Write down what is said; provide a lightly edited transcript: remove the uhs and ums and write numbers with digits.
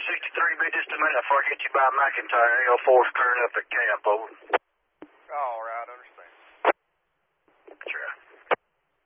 63, be just a minute before I get you by McIntyre. L4's clearing up at camp, over.